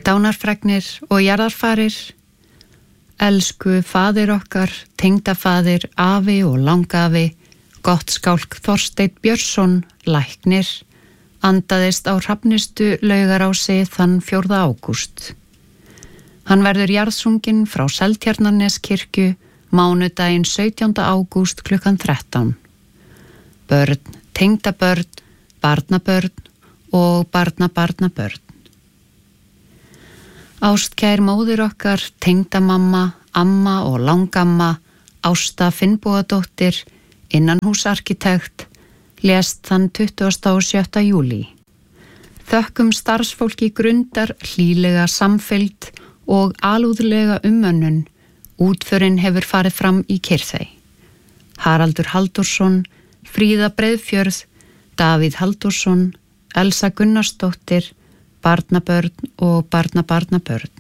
Dánarfregnir og jarðarfarir. Elsku faðir okkar, tengdafaðir, afi og langafi, Gottskálk Þorsteinn Björnsson, læknir, andaðist á Hrafnistu Laugarási þann 4. ágúst. Hann verður jarðsunginn frá Seltjarnarneskirkju mánudaginn 17. ágúst klukkan 13. Börn, tengdabörn, barnabörn og barnabarnabörn. Ástkær móðir okkar, tengdamamma, amma og langamma, Ásta Finnbogadóttir, innanhúsarkitekt, lést þann 27. júlí. Þökkum starfsfólki Grundar hlýlega samfylgd og alúðlega umönnun. Útförin hefur farið fram í Kyrþey. Haraldur Halldórsson, Fríða Breiðfjörð, Davíð Halldórsson, Elsa Gunnarsdóttir, barnabörn og barnabarnabörn.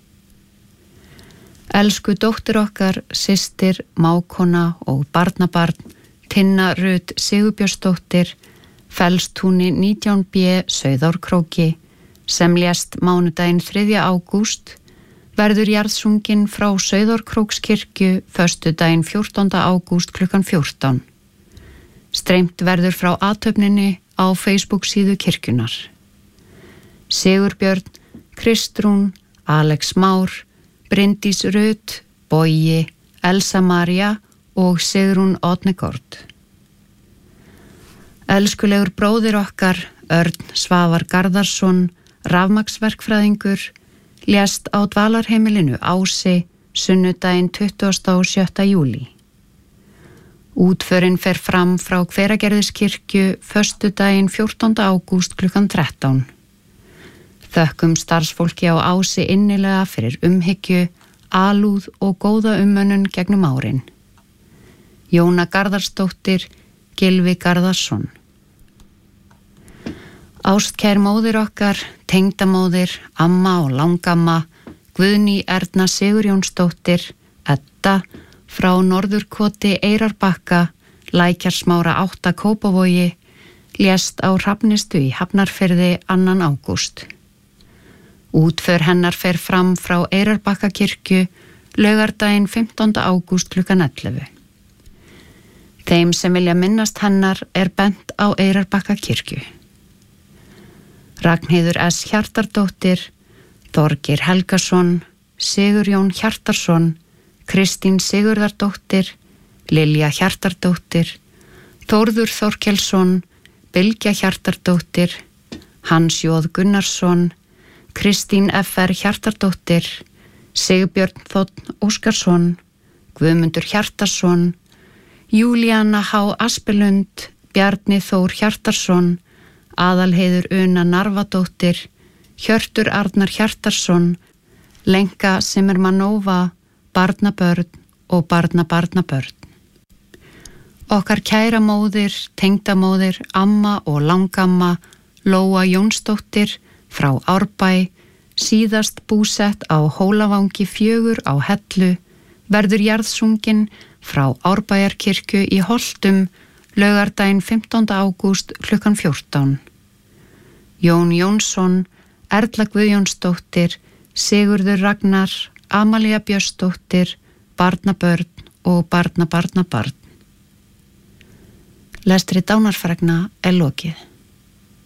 Elsku dóttir okkar, systir, mágkona og barnabarn, Tinna Rut Sigurbjörnsdóttir, Fellstúni 19B Sauðárkróki, sem lést mánudaginn 3. ágúst, verður jarðsunginn frá Sauðárkrókskirkju föstudaginn 14. ágúst klukkan 14. Streymt verður frá athöfninni á Facebook síðu kirkjunar. Sigurbjörn, Kristrún, Alex Már, Bryndís Rut, Bogi, Elsa María og Sigrún Odnegård. Elskulegur bróðir okkar, Örn Svavar Garðarsson, rafmagnsverkfræðingur, lést á dvalarheimilinu Ási sunnudaginn 27. júlí. Útförin fer fram frá Hveragerðiskirkju föstudaginn 14. ágúst klukkan 13. Þökkum starfsfólki á Ási innilega fyrir umhyggju, alúð og góða umönnun gegnum árin. Jóna Garðarsdóttir, Gylfi Garðarsson. Ástkær móðir okkar, tengdamóðir, amma og langamma, Guðný Erna Sigurjónsdóttir, Edda, frá Norðurkoti Eyrarbakka, Lækjarsmára 8 Kópavogi, lést á Hrafnistu í Hafnarfirði 2. ágúst. Útför hennar fer fram frá Eyrarbakkakirkju laugardaginn 15. ágúst klukkan 11. Þeim sem vilja minnast hennar er bent á Eyrarbakkakirkju. Ragnheiður S. Hjartardóttir, Þorgeir Helgason, Sigurjón Hjartarsson, Kristín Sigurðardóttir, Lilja Hjartardóttir, Þórður Þorkelsson, Bylgja Hjartardóttir, Hans Jóð Gunnarsson, Kristín F.R. Hjartardóttir, Sigbjörn Þónn Óskarsson, Guðmundur Hjartarsson, Júlíana H. Aspelund, Bjarni Þór Hjartarsson, Aðalheiður Una Narvadóttir, Hjörtur Arnar Hjartarsson, Lenka Simmermanova, barnabörn og barnabarnabörn. Okkar kæra móðir, tengdamóðir, amma og langamma, Lóa Jónsdóttir, frá Árbæ, síðast búsett á Hólavangi 4 á Hellu, verður jarðsunginn frá Árbæjarkirkju í Holtum laugardaginn 15. ágúst klukkan 14. Jón Jónsson, Erla Guðjónsdóttir, Sigurður Ragnar, Amalía Björnsdóttir, barnabörn og barnabarnabarn. Lestri dánarfregna er lokið.